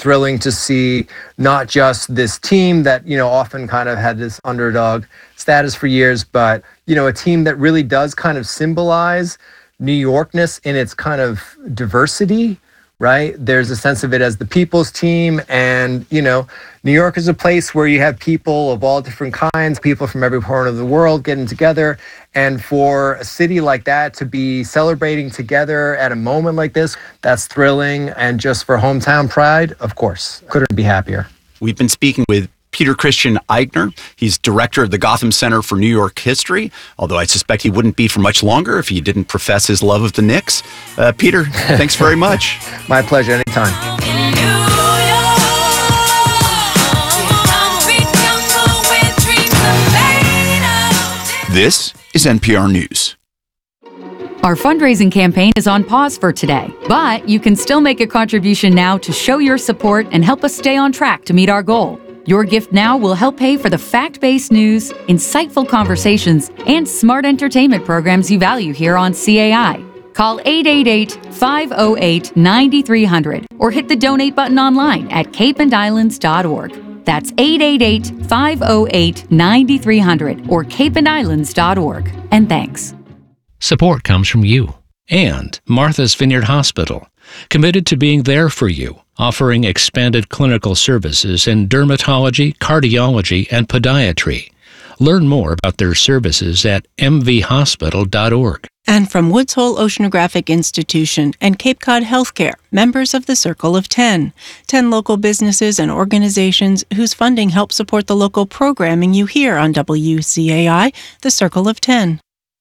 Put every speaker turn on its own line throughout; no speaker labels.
thrilling to see not just this team that, often kind of had this underdog status for years, but, a team that really does kind of symbolize New Yorkness in its kind of diversity, right? There's a sense of it as the people's team. And, New York is a place where you have people of all different kinds, people from every corner of the world getting together. And for a city like that to be celebrating together at a moment like this, that's thrilling. And just for hometown pride, of course, couldn't be happier.
We've been speaking with Peter Christian Eigner. He's director of the Gotham Center for New York History, although I suspect he wouldn't be for much longer if he didn't profess his love of the Knicks. Peter, thanks very much.
My pleasure, anytime.
This is NPR News.
Our fundraising campaign is on pause for today, but you can still make a contribution now to show your support and help us stay on track to meet our goal. Your gift now will help pay for the fact-based news, insightful conversations, and smart entertainment programs you value here on CAI. Call 888-508-9300 or hit the donate button online at capeandislands.org. That's 888-508-9300 or capeandislands.org. And thanks.
Support comes from you and Martha's Vineyard Hospital, committed to being there for you, offering expanded clinical services in dermatology, cardiology, and podiatry. Learn more about their services at mvhospital.org.
And from Woods Hole Oceanographic Institution and Cape Cod Healthcare, members of the Circle of 10. 10 local businesses and organizations whose funding helps support the local programming you hear on WCAI, the Circle of 10.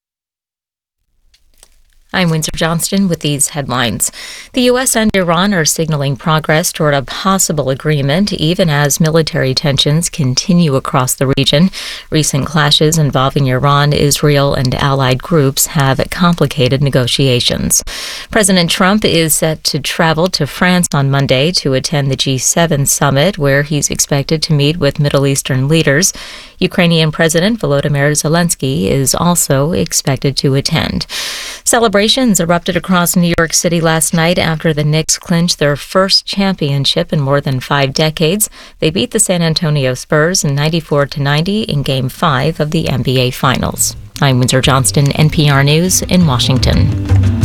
I'm Windsor Johnston with these headlines. The U.S. and Iran are signaling progress toward a possible agreement, even as military tensions continue across the region. Recent clashes involving Iran, Israel, and allied groups have complicated negotiations. President Trump is set to travel to France on Monday to attend the G7 summit, where he's expected to meet with Middle Eastern leaders. Ukrainian President Volodymyr Zelensky is also expected to attend. Celebrations erupted across New York City last night after the Knicks clinched their first championship in more than 5 decades. They beat the San Antonio Spurs 94-90 in Game 5 of the NBA Finals. I'm Windsor Johnston, NPR News in Washington.